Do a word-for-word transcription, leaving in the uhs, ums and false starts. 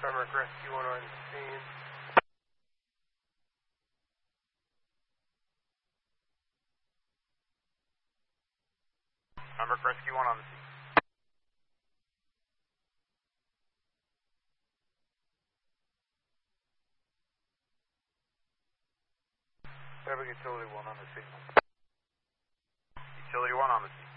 Pembroke Rescue one on scene. Pembroke Rescue one on the scene. Pembroke Utility one on the scene. Utility one on the scene.